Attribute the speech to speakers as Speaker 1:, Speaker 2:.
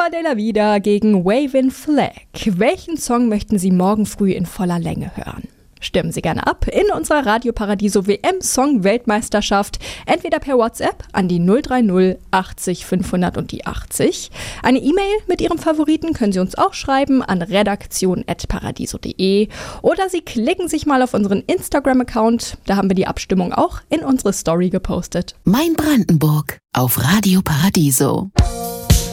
Speaker 1: de la Vida gegen Waving Flag. Welchen Song möchten Sie morgen früh in voller Länge hören? Stimmen Sie gerne ab in unserer Radio Paradiso WM-Song-Weltmeisterschaft, entweder per WhatsApp an die 030 80 500 und die 80. Eine E-Mail mit Ihrem Favoriten können Sie uns auch schreiben an redaktion@paradiso.de oder Sie klicken sich mal auf unseren Instagram-Account, da haben wir die Abstimmung auch in unsere Story gepostet.
Speaker 2: Mein Brandenburg auf Radio Paradiso.